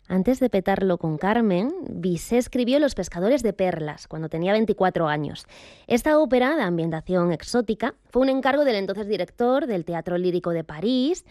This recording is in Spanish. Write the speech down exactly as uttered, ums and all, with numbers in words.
Antes de petarlo con Carmen, Bizet escribió Los pescadores de perlas, cuando tenía veinticuatro años. Esta ópera, de ambientación exótica, fue un encargo del entonces director del Teatro Lírico de París,